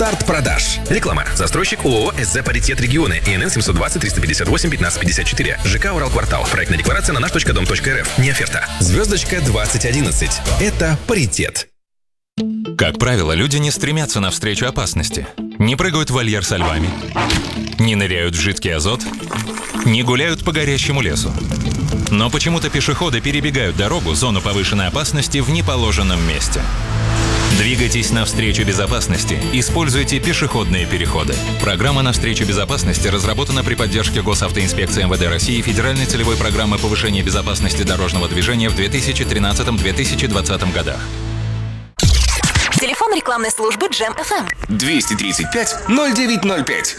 Старт продаж. Реклама. Застройщик ООО СЗ «Паритет Регионы». ИНН 720-358-1554. ЖК «Уралквартал». Проектная декларация на наш.дом.рф. Не оферта. Звездочка 2011. Это «Паритет». Как правило, люди не стремятся навстречу опасности. Не прыгают в вольер со львами. Не ныряют в жидкий азот. Не гуляют по горящему лесу. Но почему-то пешеходы перебегают дорогу, зону повышенной опасности, в неположенном месте. Двигайтесь навстречу безопасности. Используйте пешеходные переходы. Программа «Навстречу безопасности» разработана при поддержке Госавтоинспекции МВД России и Федеральной целевой программы повышения безопасности дорожного движения в 2013-2020 годах. Телефон рекламной службы Джем FM. 235-0905.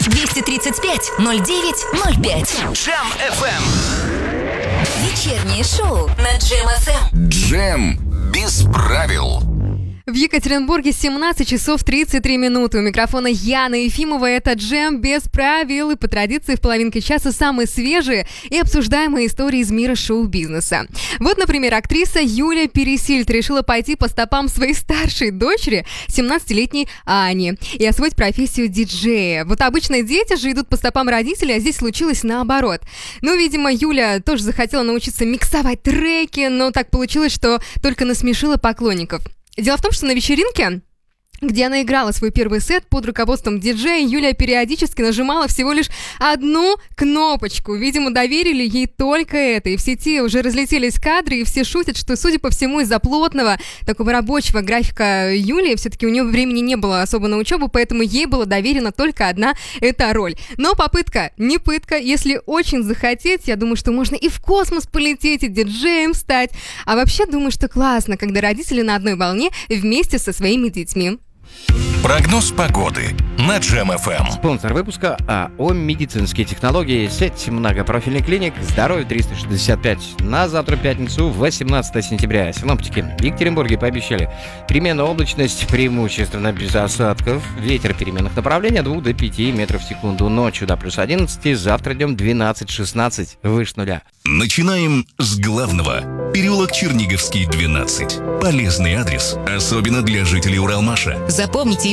235-0905. Джем FM. Вечернее шоу на Джем FM. Джем без правил. В Екатеринбурге 17 часов 33 минуты. У микрофона Яна Ефимова. Это Джем без правил. И по традиции в половинке часа самые свежие и обсуждаемые истории из мира шоу-бизнеса. Вот, например, актриса Юлия Пересильд решила пойти по стопам своей старшей дочери, 17-летней Ани, и освоить профессию диджея. Вот обычно дети же идут по стопам родителей, а здесь случилось наоборот. Ну, видимо, Юля тоже захотела научиться миксовать треки, но так получилось, что только насмешила поклонников. Дело в том, что на вечеринке, где она играла свой первый сет под руководством диджея, Юлия периодически нажимала всего лишь одну кнопочку. Видимо, доверили ей только это. И в сети уже разлетелись кадры, и все шутят, что, судя по всему, из-за плотного такого рабочего графика Юлии, все-таки у нее времени не было особо на учебу, поэтому ей была доверена только одна эта роль. Но попытка не пытка. Если очень захотеть, я думаю, что можно и в космос полететь, и диджеем стать. А вообще, думаю, что классно, когда родители на одной волне вместе со своими детьми. Прогноз погоды на Джем FM. Спонсор выпуска АО «Медицинские технологии», сеть многопрофильных клиник «Здоровье 365». На завтра, пятницу, 18 сентября. Синоптики в Екатеринбурге пообещали переменную облачность, преимущественно без осадков. Ветер переменных направлений от 2 до 5 метров в секунду. Ночью до плюс 11, завтра днем 12-16, выше нуля. Начинаем с главного. Переулок Черниговский, 12. Полезный адрес, особенно для жителей Уралмаша. Запомните